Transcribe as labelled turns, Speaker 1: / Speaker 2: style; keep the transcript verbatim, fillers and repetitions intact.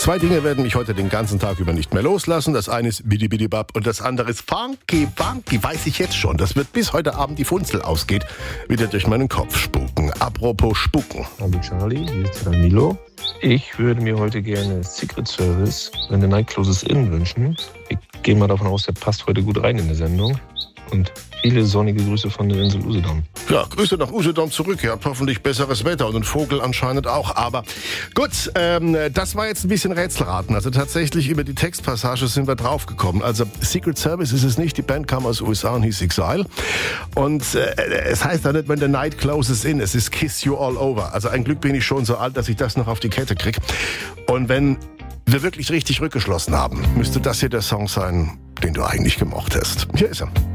Speaker 1: Zwei Dinge werden mich heute den ganzen Tag über nicht mehr loslassen. Das eine ist Bidi Bidi Bab und das andere ist Funky Funky. Weiß ich jetzt schon. Das wird bis heute Abend die Funzel ausgeht, wieder durch meinen Kopf spuken. Apropos spuken.
Speaker 2: Hallo Charlie, hier ist Danilo. Ich würde mir heute gerne Secret Service When the Night Closes In wünschen. Ich gehe mal davon aus, der passt heute gut rein in die Sendung. Und viele sonnige Grüße von der Insel Usedom.
Speaker 1: Ja, Grüße nach Usedom zurück. Ihr habt hoffentlich besseres Wetter und ein Vogel anscheinend auch. Aber gut, ähm, das war jetzt ein bisschen Rätselraten. Also tatsächlich über die Textpassage sind wir draufgekommen. Also Secret Service ist es nicht. Die Band kam aus den U S A und hieß Exile. Und äh, es heißt da nicht, When the Night Closes In. Es ist Kiss You All Over. Also ein Glück bin ich schon so alt, dass ich das noch auf die Kette kriege. Und wenn wir wirklich richtig rückgeschlossen haben, müsste das hier der Song sein, den du eigentlich gemocht hast. Hier ist er.